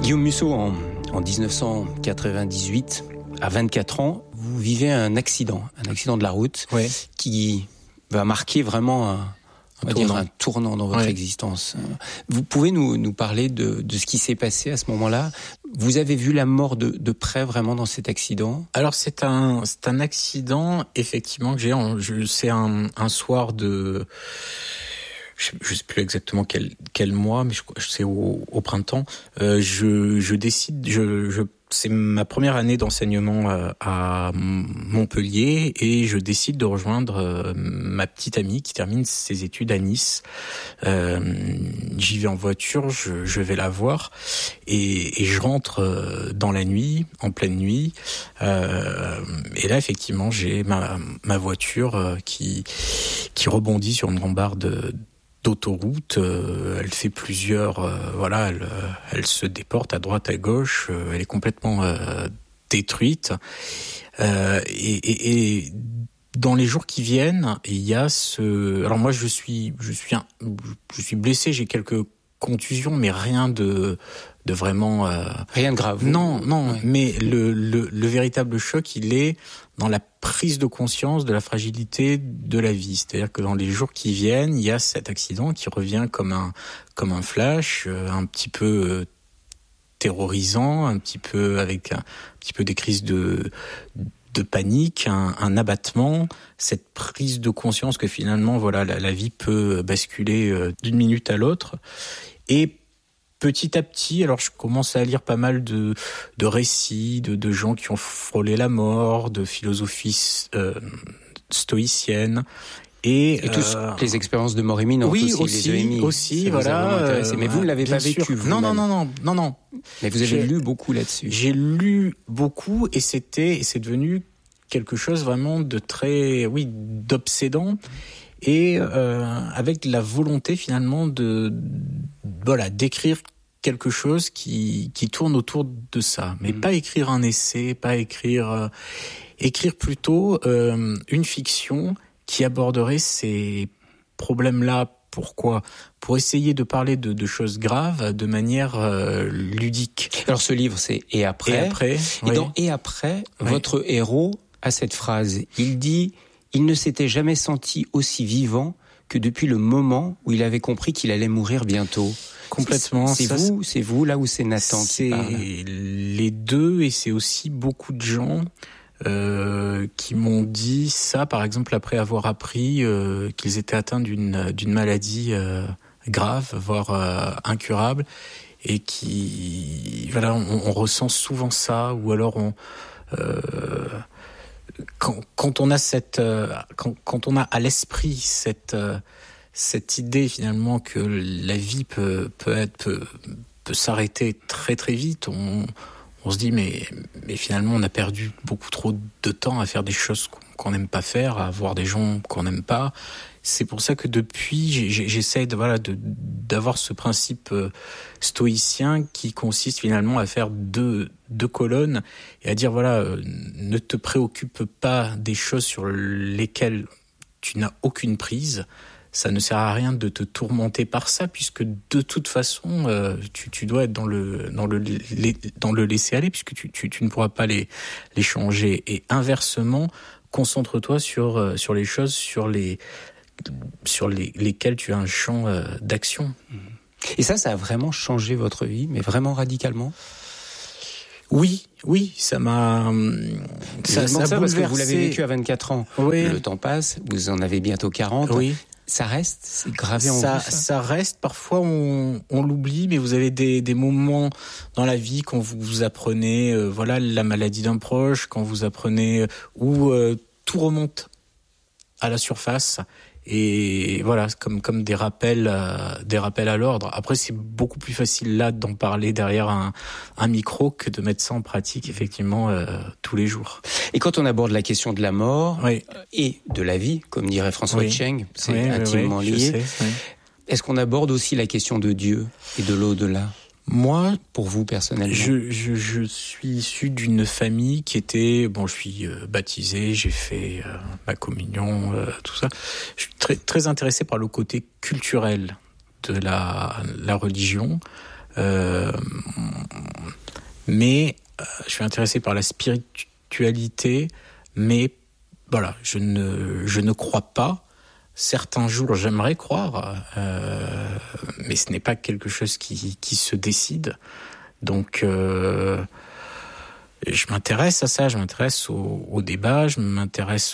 Guillaume Musso, en 1998, à 24 ans, vous vivez un accident de la route qui va marquer vraiment un tournant dans votre existence. Vous pouvez nous parler de ce qui s'est passé à ce moment-là? Vous avez vu la mort de près vraiment dans cet accident? Alors c'est un accident effectivement que j'ai. C'est un soir de... Je sais plus exactement quel mois, mais c'est au printemps. Je décide, c'est ma première année d'enseignement à Montpellier et je décide de rejoindre ma petite amie qui termine ses études à Nice. J'y vais en voiture, je vais la voir et je rentre dans la nuit, en pleine nuit. Et là, effectivement, j'ai ma voiture qui rebondit sur une rambarde d'autoroute, elle fait plusieurs, elle se déporte à droite, à gauche, elle est complètement détruite. Et dans les jours qui viennent, il y a alors moi je suis blessé, j'ai quelques contusions, mais rien de vraiment rien de grave. Non, mais le véritable choc, il est dans la prise de conscience de la fragilité de la vie. C'est-à-dire que dans les jours qui viennent, il y a cet accident qui revient comme un flash, un petit peu terrorisant, un petit peu avec un petit peu des crises de panique, un abattement, cette prise de conscience que finalement, la vie peut basculer d'une minute à l'autre. Et petit à petit, alors je commence à lire pas mal de récits, de gens qui ont frôlé la mort, de philosophies stoïciennes. Et toutes les expériences de mort imminente aussi, voilà. Mais vous ne l'avez pas vécu, vous? Non. Mais vous avez lu beaucoup là-dessus. J'ai lu beaucoup et c'est devenu quelque chose vraiment de très, d'obsédant. Et avec la volonté finalement d'écrire quelque chose qui tourne autour de ça, mais pas écrire un essai, pas écrire plutôt une fiction qui aborderait ces problèmes-là. Pourquoi ? Pour essayer de parler de choses graves de manière ludique. Alors ce livre, c'est Et après. Et dans Et après, votre héros a cette phrase. Il dit: il ne s'était jamais senti aussi vivant que depuis le moment où il avait compris qu'il allait mourir bientôt. Complètement. C'est vous là ou c'est Nathan qui parle ? C'est les deux, et c'est aussi beaucoup de gens qui m'ont dit ça, par exemple après avoir appris qu'ils étaient atteints d'une maladie grave, voire incurable, et qui on ressent souvent ça, ou alors quand on a quand on a à l'esprit cette idée finalement que la vie peut s'arrêter très très vite, on se dit mais finalement on a perdu beaucoup trop de temps à faire des choses qu'on n'aime pas faire, à voir des gens qu'on n'aime pas. C'est pour ça que depuis j'essaie d'avoir ce principe stoïcien qui consiste finalement à faire deux colonnes et à dire ne te préoccupe pas des choses sur lesquelles tu n'as aucune prise. Ça ne sert à rien de te tourmenter par ça, puisque de toute façon tu dois être dans le laisser aller, puisque tu ne pourras pas les changer. Et inversement, concentre-toi sur les choses sur lesquelles tu as un champ d'action. Et ça a vraiment changé votre vie, mais vraiment radicalement? Oui, ça m'a... Ça a bouleversé. Parce que vous l'avez vécu à 24 ans. Oui. Le temps passe, vous en avez bientôt 40. Oui. Ça reste, c'est gravé en vous, ça reste, parfois on l'oublie, mais vous avez des moments dans la vie quand vous apprenez la maladie d'un proche, quand vous apprenez où tout remonte à la surface. Et voilà, comme des rappels à l'ordre. Après, c'est beaucoup plus facile là d'en parler derrière un micro que de mettre ça en pratique effectivement tous les jours. Et quand on aborde la question de la mort et de la vie, comme dirait François Tcheng, c'est intimement lié. Est-ce qu'on aborde aussi la question de Dieu et de l'au-delà? Moi, pour vous personnellement, je suis issu d'une famille qui était je suis baptisé, j'ai fait ma communion, tout ça. Je suis très très intéressé par le côté culturel de la religion. Mais je suis intéressé par la spiritualité, mais voilà, je ne crois pas. Certains jours, j'aimerais croire, mais ce n'est pas quelque chose qui se décide. Donc, je m'intéresse à ça, je m'intéresse au débat, je m'intéresse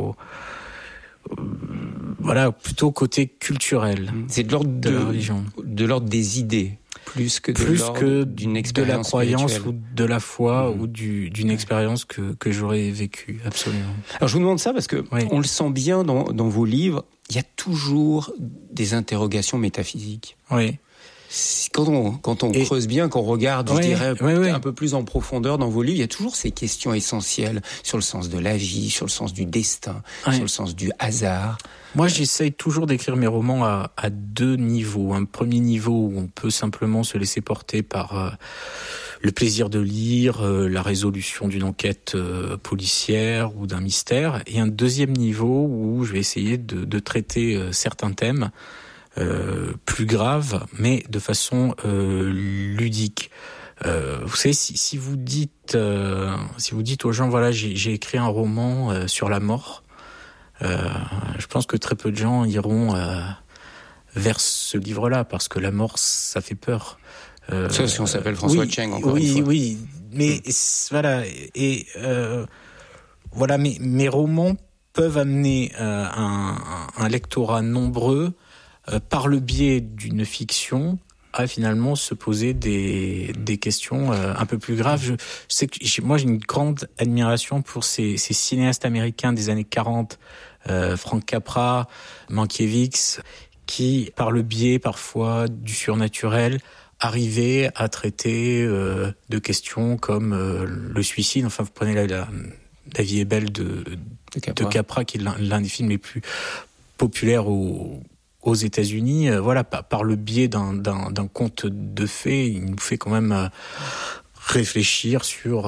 plutôt au côté culturel. C'est de l'ordre de la religion, de l'ordre des idées, plus que d'une expérience de la croyance spirituelle. ou de la foi ou d'une expérience que j'aurais vécue, absolument. Alors je vous demande ça parce que on le sent bien dans vos livres, il y a toujours des interrogations métaphysiques. Oui. Quand on creuse bien, quand on regarde, je dirais, un peu plus en profondeur dans vos livres, il y a toujours ces questions essentielles sur le sens de la vie, sur le sens du destin, sur le sens du hasard. Moi, j'essaye toujours d'écrire mes romans à deux niveaux. Un premier niveau où on peut simplement se laisser porter par le plaisir de lire, la résolution d'une enquête policière ou d'un mystère. Et un deuxième niveau où je vais essayer de traiter certains thèmes plus grave, mais de façon ludique. Vous savez, si vous dites aux gens, voilà, j'ai écrit un roman sur la mort, je pense que très peu de gens iront vers ce livre-là, parce que la mort, ça fait peur. Ça, si on s'appelle François Cheng, encore une fois. Oui, mais voilà, et voilà, mes romans peuvent amener un lectorat nombreux par le biais d'une fiction à finalement se poser des questions un peu plus graves. Je sais que moi j'ai une grande admiration pour ces cinéastes américains des années 40, Frank Capra, Mankiewicz, qui par le biais parfois du surnaturel arrivaient à traiter de questions comme le suicide. Enfin, vous prenez la vie est belle de Capra, qui est l'un des films les plus populaires aux États-Unis, voilà, par le biais d'un conte de fées, il nous fait quand même réfléchir sur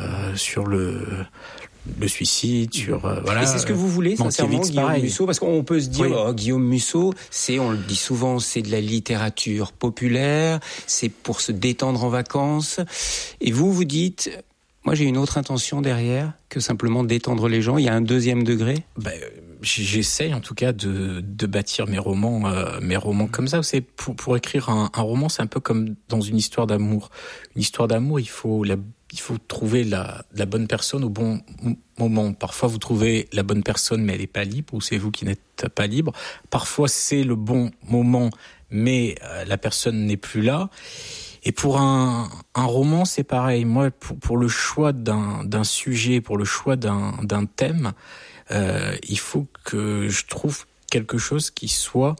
le suicide, sur voilà. Et c'est ce que vous voulez, sincèrement, Guillaume Musso, parce qu'on peut se dire, Guillaume Musso, on le dit souvent, c'est de la littérature populaire, c'est pour se détendre en vacances. Et vous dites, moi j'ai une autre intention derrière que simplement détendre les gens. Il y a un deuxième degré. J'essaye en tout cas de bâtir mes romans comme ça. Vous savez, pour écrire un roman, c'est un peu comme dans une histoire d'amour. Une histoire d'amour, il faut trouver la bonne personne au bon moment. Parfois, vous trouvez la bonne personne, mais elle n'est pas libre, ou c'est vous qui n'êtes pas libre. Parfois, c'est le bon moment, mais la personne n'est plus là. Et pour un roman, c'est pareil. Moi, pour le choix d'un sujet, pour le choix d'un thème, il faut que je trouve quelque chose qui soit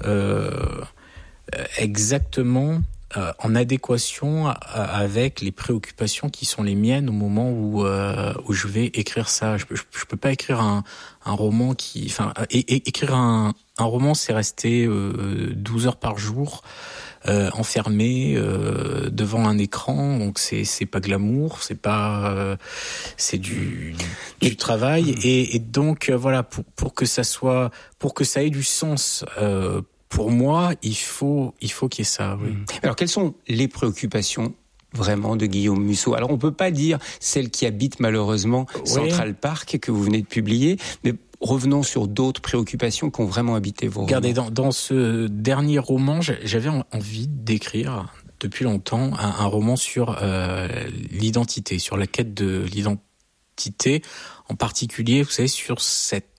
exactement en adéquation avec les préoccupations qui sont les miennes au moment où je vais écrire ça. Je peux pas écrire un roman écrire un roman, c'est rester 12 heures par jour enfermé devant un écran, donc c'est pas glamour, c'est pas c'est du travail et donc voilà, pour que ça ait du sens pour moi, il faut qu'il y ait ça. Oui. Alors quelles sont les préoccupations vraiment de Guillaume Musso? Alors on peut pas dire celle qui habite malheureusement Central Park que vous venez de publier, mais revenons sur d'autres préoccupations qui ont vraiment habité vos romans. Regardez, dans ce dernier roman, j'avais envie d'écrire depuis longtemps un roman sur l'identité, sur la quête de l'identité, en particulier, vous savez, sur cette